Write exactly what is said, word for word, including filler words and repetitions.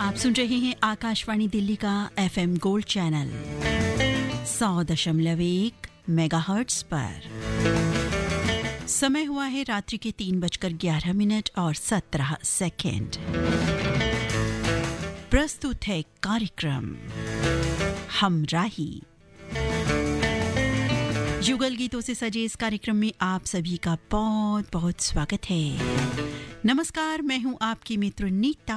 आप सुन रहे हैं आकाशवाणी दिल्ली का एफएम गोल्ड चैनल सौ दशमलव एक मेगाहर्ट्ज पर। समय हुआ है रात्रि के तीन बजकर ग्यारह मिनट और सत्रह सेकेंड। प्रस्तुत है कार्यक्रम हमराही। युगल गीतों से सजे इस कार्यक्रम में आप सभी का बहुत बहुत स्वागत है। नमस्कार, मैं हूं आपकी मित्र नीता